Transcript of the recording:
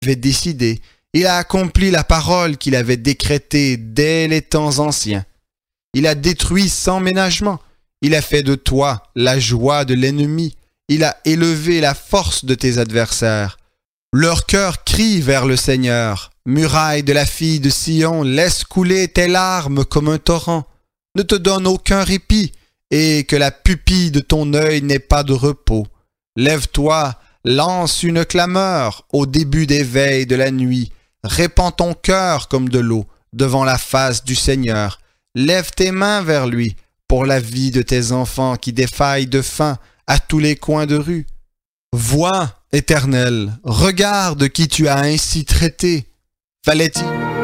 avait décidé. Il a accompli la parole qu'il avait décrétée dès les temps anciens. Il a détruit sans ménagement. Il a fait de toi la joie de l'ennemi. Il a élevé la force de tes adversaires. Leur cœur crie vers le Seigneur. Muraille de la fille de Sion, laisse couler tes larmes comme un torrent. Ne te donne aucun répit, et que la pupille de ton œil n'ait pas de repos. Lève-toi, lance une clameur au début des veilles de la nuit. Répands ton cœur comme de l'eau devant la face du Seigneur. Lève tes mains vers lui pour la vie de tes enfants qui défaillent de faim à tous les coins de rue. Vois, Éternel, regarde qui tu as ainsi traité. Fallait-il